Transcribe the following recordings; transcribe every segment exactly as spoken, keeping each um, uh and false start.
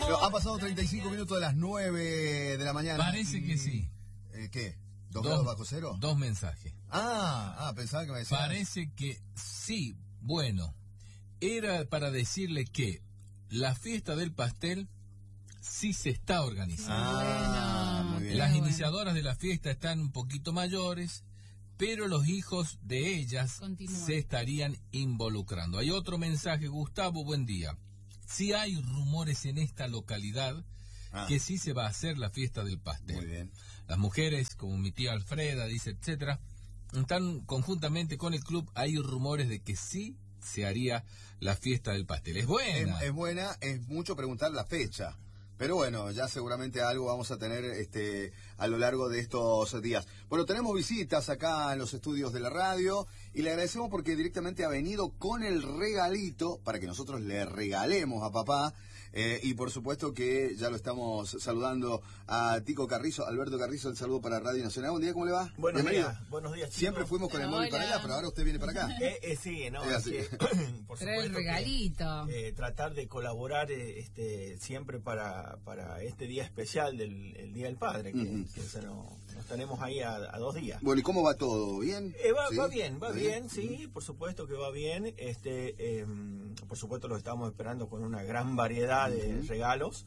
No, ha pasado treinta y cinco minutos de las nueve de la mañana. Parece y... que sí. Eh, ¿Qué? ¿Dos, Dos grados bajo cero? Dos mensajes. Ah, ah, pensaba que me decías. Parece que sí. Bueno, era para decirle que la fiesta del pastel sí se está organizando. Ah, muy bien. Las iniciadoras de la fiesta están un poquito mayores, pero los hijos de ellas Continúa. se estarían involucrando. Hay otro mensaje, Gustavo, buen día. Si hay rumores en esta localidad ah. que sí se va a hacer la fiesta del pastel. Muy bien. Las mujeres, como mi tía Alfreda, dice, etcétera, están conjuntamente con el club, hay rumores de que sí se haría la fiesta del pastel. Es buena. Es, es buena, es mucho preguntar la fecha. Pero bueno, ya seguramente algo vamos a tener este a lo largo de estos días. Bueno, tenemos visitas acá en los estudios de la radio y le agradecemos porque directamente ha venido con el regalito para que nosotros le regalemos a papá. Eh, y por supuesto que ya lo estamos saludando a Tico Carrizo, Alberto Carrizo, el saludo para Radio Nacional. Buen día, ¿cómo le va? Buenos Bienvenido. días, buenos días, chicos. Siempre fuimos con el Hola. móvil para allá, pero ahora usted viene para acá. Eh, eh, sí, no, Es así. es que, por Trae el supuesto regalito. que, eh, tratar de colaborar eh, este siempre para, para este día especial del el Día del Padre, que, Uh-huh. que se nos, nos tenemos ahí a, a dos días. Bueno, ¿y cómo va todo? ¿Bien? Eh, va, ¿Sí? va bien, va ¿Está bien, sí, por supuesto que va bien. Este, eh, por supuesto lo estamos esperando con una gran variedad de Uh-huh. regalos.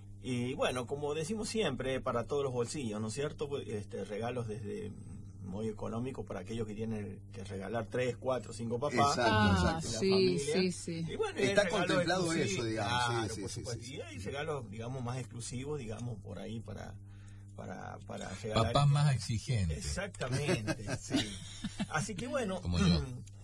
Y bueno, como decimos siempre, para todos los bolsillos, ¿no es cierto? Pues, Este, regalos desde muy económicos para aquellos que tienen que regalar tres, cuatro, cinco papás. Exacto, Ah, exacto. La sí, familia. sí, sí. Y bueno, y Está hay regalos contemplado exclusivos, eso, digamos, sí, claro, sí, por sí, supuesto. sí, sí. Y hay regalos, digamos, más exclusivos, digamos, por ahí para, para, para regalar. Papás más exigentes. Exactamente, sí. Así que bueno, Como yo.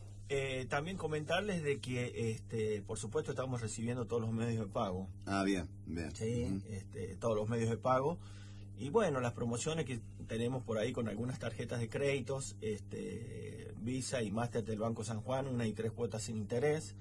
eh, también comentarles de que, este, por supuesto, estamos recibiendo todos los medios de pago. Ah, bien, bien. Sí, Uh-huh. este, todos los medios de pago. Y bueno, las promociones que tenemos por ahí con algunas tarjetas de créditos, este, Visa y Master del Banco San Juan, una y tres cuotas sin interés.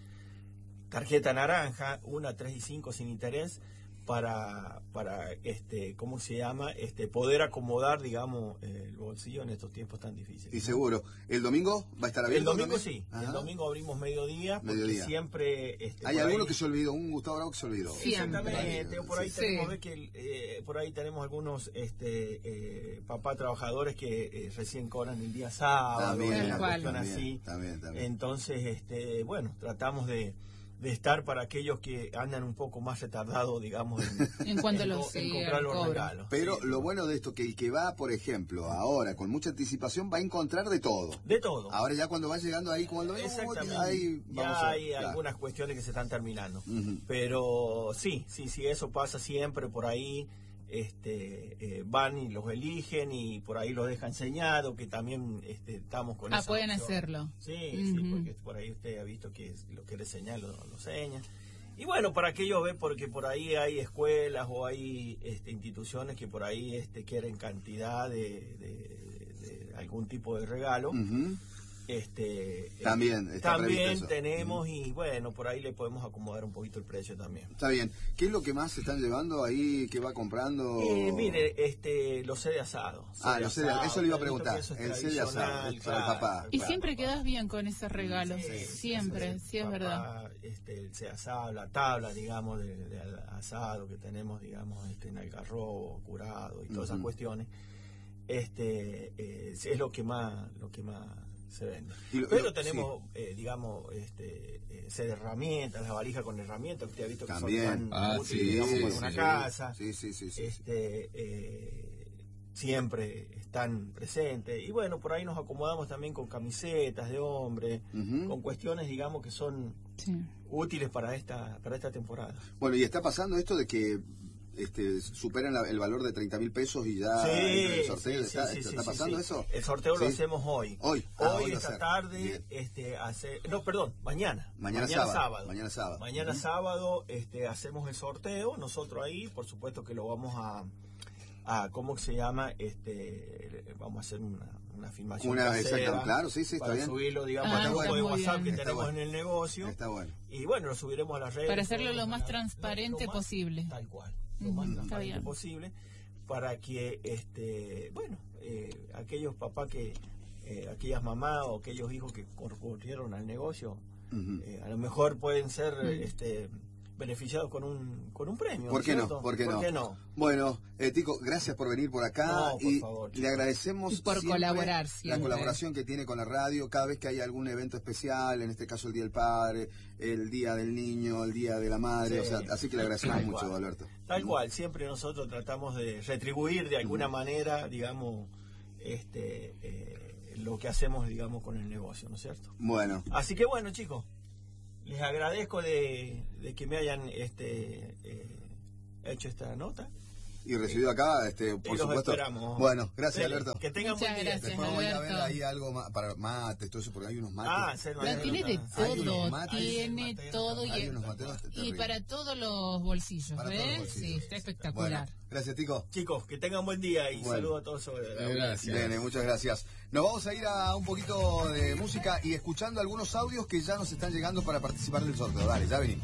Tarjeta naranja, una, tres y cinco sin interés, para, para este, ¿cómo se llama? Este, poder acomodar, digamos, eh, el bolsillo en estos tiempos tan difíciles. Y seguro. ¿El domingo va a estar abierto? El domingo también? sí, Ajá. el domingo abrimos mediodía, porque Mediodía. siempre... Este, Hay por alguno ahí- que se olvidó, un Gustavo Bravo que se olvidó. Siempre. Exactamente, por ahí Sí. tenemos ve que eh, por ahí tenemos algunos este eh, papás trabajadores que eh, recién cobran el día sábado, También, una cual. cuestión también, así. también, también. Entonces, este, bueno, tratamos de, de estar para aquellos que andan un poco más retardados, digamos, en, En cuanto a en los, co- en sí, comprar al los cobro. regalos. Pero Sí. lo bueno de esto, que el que va, por ejemplo, ahora con mucha anticipación, va a encontrar de todo. De todo. Ahora ya cuando va llegando ahí, cuando Exactamente. ahí vamos ya a- hay claro. algunas cuestiones que se están terminando. Ujú. Pero sí, sí, sí, eso pasa siempre por ahí. Este, eh, van y los eligen y por ahí los dejan señados, que también este, estamos con Ah, esa pueden opción. hacerlo. Sí, sí, Ujú. porque por ahí usted ha visto que lo quiere señalar, lo, lo seña. Y bueno, para aquellos ve, porque por ahí hay escuelas o hay este, instituciones que por ahí este, quieren cantidad de, de- de algún tipo de regalo. Ujú. Este, También eh, está previsto también eso. tenemos y bueno, por ahí le podemos acomodar un poquito el precio también. Está bien. ¿Qué es lo que más se están llevando ahí? ¿Qué va comprando? Eh, mire, este, los sé de asado. Ah, sé de los sé de- asado, eso le iba a he visto preguntar, que eso es el sé de asado, tradicional, es para el papá. Y para siempre papá. quedas bien con esos regalos. Sí, Siempre, eso sí es papá, verdad. Este, el sé asado, la tabla, digamos, de, de asado que tenemos, digamos, este, en algarrobo, curado y todas esas Ujú. cuestiones, este, eh, es lo que más, lo que más se vende. Y lo- Pero lo- tenemos, eh, digamos, este, eh, sé de herramientas, las valijas con herramientas, usted ha visto que También. son tan Ah, útiles, sí, digamos, sí, para una sí. casa. Sí, sí, sí, sí. Este, eh, siempre están presentes. Y bueno, por ahí nos acomodamos también con camisetas de hombre, Ujú. con cuestiones, digamos, que son Sí. útiles para esta, para esta temporada. Bueno, y está pasando esto de que este, superan la- el valor de treinta mil pesos y ya Sí, entra el sorteo. sí, ¿Está, sí, está sí, sí, pasando sí. eso? El sorteo lo Sí. hacemos hoy. Hoy. Ah, Hoy, hoy va a esta ser. tarde, Bien. este, hace, no, perdón, mañana. Mañana sábado, mañana sábado. Mañana Ujú. sábado, este, hacemos el sorteo, nosotros ahí, por supuesto que lo vamos a, a ¿cómo se llama? Este, vamos a hacer una, una filmación Una, casera exacto, claro, sí, sí, está para bien. subirlo, digamos, Ah, al grupo está de muy WhatsApp bien. que Está tenemos bueno. en el negocio. Está bueno. Y bueno, lo subiremos a las redes. Para hacerlo lo subiremos más a la- transparente lo más- posible. Tal cual, lo Ujú, más está transparente bien. posible, para que, este, bueno, eh, aquellos papás que, eh, aquellas mamás o aquellos hijos que concurrieron al negocio, Ujú. eh, a lo mejor pueden ser Mm. este, beneficiados con un con un premio. ¿Por qué no? ¿cierto? ¿Por qué no? ¿Por qué no? Bueno, eh, Tico, gracias por venir por acá No, por y favor, le chicos. agradecemos Y por siempre colaborar la siempre. colaboración que tiene con la radio cada vez que hay algún evento especial, en este caso el Día del Padre, el Día del Niño, el Día de la Madre, Sí. o sea, así que le agradecemos Tal mucho, cual. Alberto. Tal cual, siempre nosotros tratamos de retribuir de alguna manera, digamos, este eh, lo que hacemos, digamos, con el negocio, ¿no es cierto? Bueno, Así que bueno, chicos, les agradezco de, de que me hayan este eh, hecho esta nota. y recibido acá, este, Y por los supuesto. esperamos. Bueno, gracias, Dele, Alberto. Que tengan Muchas buen día. gracias. Después voy a ver Alberto. ahí algo más para mates, todo eso, porque hay unos mates. Ah, hacer La mates. tiene de Hay unos todo, mates, tiene mates, todo y, hay unos mateos y terribles. para todos los bolsillos, Para todos los ¿ves? bolsillos. Sí, está espectacular. Bueno, gracias, Tico. Chicos, que tengan buen día y Bueno. saludo a todos sobre la Gracias. Nene, muchas gracias. Nos vamos a ir a un poquito de música y escuchando algunos audios que ya nos están llegando para participar del sorteo. Dale, ya venimos.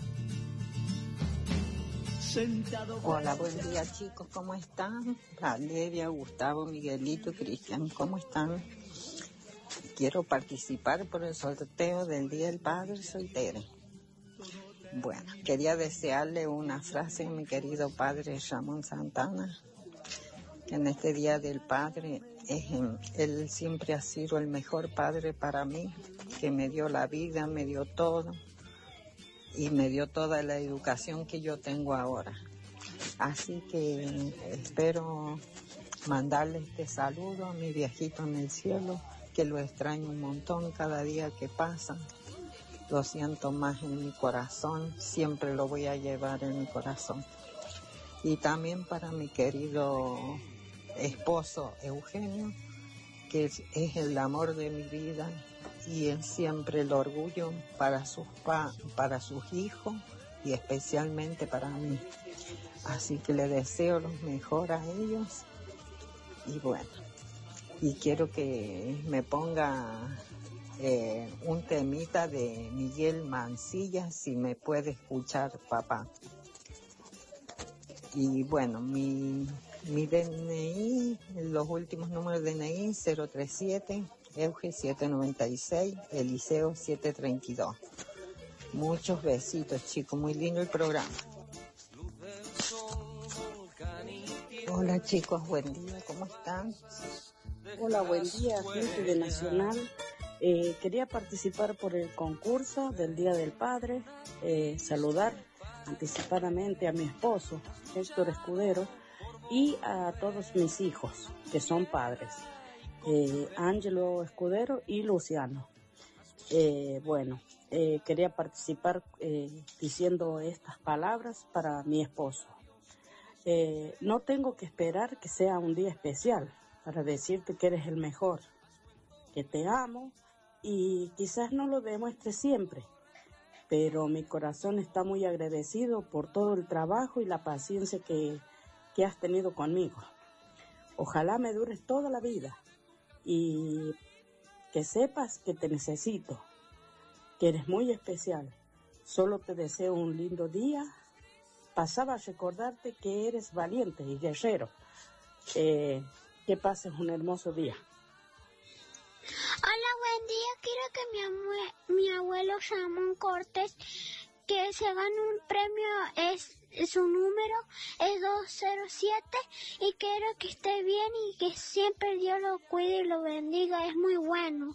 Hola, buen día chicos, ¿cómo están? Valeria, Gustavo, Miguelito, Cristian, ¿cómo están? Quiero participar por el sorteo del Día del Padre, soy Tere. Bueno, quería desearle una frase a mi querido padre Ramón Santana, que en este Día del Padre, eh, él siempre ha sido el mejor padre para mí, que me dio la vida, me dio todo. Y me dio toda la educación que yo tengo ahora. Así que espero mandarle este saludo a mi viejito en el cielo, que lo extraño un montón cada día que pasa. Lo siento más en mi corazón, siempre lo voy a llevar en mi corazón. Y también para mi querido esposo Eugenio, que es, es el amor de mi vida y es siempre el orgullo para sus pa, para sus hijos y especialmente para mí. Así que le deseo lo mejor a ellos y bueno, y quiero que me ponga eh, un temita de Miguel Mancilla, si me puede escuchar, papá. Y bueno, mi, mi D N I, los últimos números de D N I, cero treinta y siete, Euge setecientos noventa y seis, Eliseo setecientos treinta y dos. Muchos besitos, chicos, muy lindo el programa. Hola chicos, buen día, ¿cómo están? Hola, buen día, gente de Nacional. Eh, quería participar por el concurso del Día del Padre, eh, saludar anticipadamente a mi esposo, Héctor Escudero, y a todos mis hijos, que son padres, eh, Ángelo Escudero y Luciano. Eh, bueno, eh, quería participar eh, diciendo estas palabras para mi esposo. Eh, no tengo que esperar que sea un día especial para decirte que eres el mejor, que te amo y quizás no lo demuestre siempre, pero mi corazón está muy agradecido por todo el trabajo y la paciencia que, que has tenido conmigo. Ojalá me dures toda la vida y que sepas que te necesito, que eres muy especial. Solo te deseo un lindo día. Pasaba a recordarte que eres valiente y guerrero. Eh, que pases un hermoso día. Hola, buen día. Quiero que mi, abue- mi abuelo Ramón Cortés, que se gane un premio, es, su número es doscientos siete, y quiero que esté bien y que siempre Dios lo cuide y lo bendiga. Es muy bueno.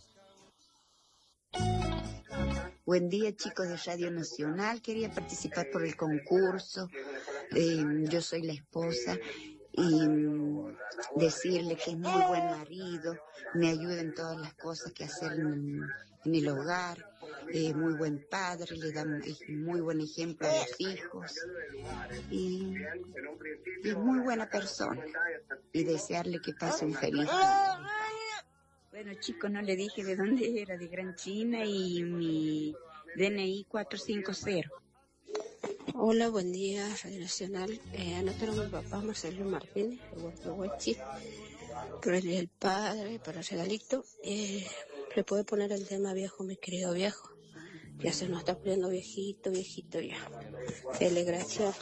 Buen día, chicos de Radio Nacional. Quería participar por el concurso. Eh, yo soy la esposa y mm, decirle que es muy buen marido, me ayuda en todas las cosas que hacer en, en el hogar, eh, muy buen padre, le da muy, muy buen ejemplo a los hijos y, y es muy buena persona. Y desearle que pase un feliz día. Bueno, chicos, no le dije de dónde era, de Gran China, y mi D N I cuatrocientos cincuenta. Hola, buen día, Radio Nacional. Eh, anotaron a mi papá, Marcelo Martínez, de Huachihuachi, por el Día del Padre, para regalito. Eh, le puede poner el tema viejo, mi querido viejo. Ya se nos está poniendo viejito, viejito ya. Dele, gracias.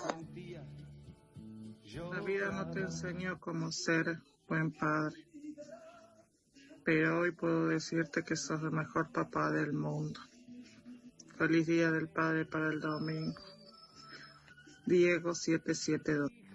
La vida no te enseñó cómo ser buen padre, pero hoy puedo decirte que sos el mejor papá del mundo. Feliz Día del Padre para el domingo. Diego siete siete dos.